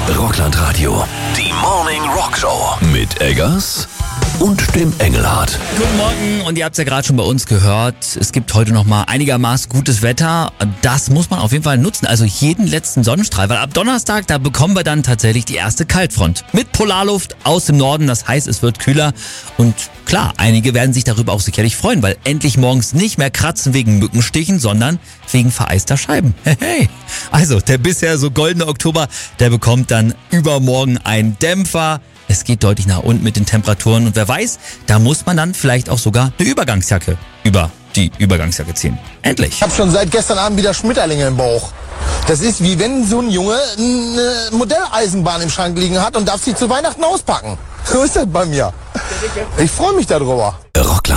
Rockland Radio. Die Morning Rock Show. Mit Eggers und dem Engelhardt. Guten Morgen, und ihr habt es ja gerade schon bei uns gehört, es gibt heute noch mal einigermaßen gutes Wetter. Das muss man auf jeden Fall nutzen, also jeden letzten Sonnenstrahl, weil ab Donnerstag, da bekommen wir dann tatsächlich die erste Kaltfront. Mit Polarluft aus dem Norden, das heißt, es wird kühler und klar, einige werden sich darüber auch sicherlich freuen, weil endlich morgens nicht mehr kratzen wegen Mückenstichen, sondern wegen vereister Scheiben. Hey. Also, der bisher so goldene Oktober, der bekommt dann übermorgen einen Dämpfer. Es geht deutlich nach unten mit den Temperaturen und wer weiß, da muss man dann vielleicht auch sogar eine Übergangsjacke über die Übergangsjacke ziehen. Endlich. Ich habe schon seit gestern Abend wieder Schmetterlinge im Bauch. Das ist wie wenn so ein Junge eine Modelleisenbahn im Schrank liegen hat und darf sie zu Weihnachten auspacken. So ist das bei mir. Ich freue mich darüber. Rockland.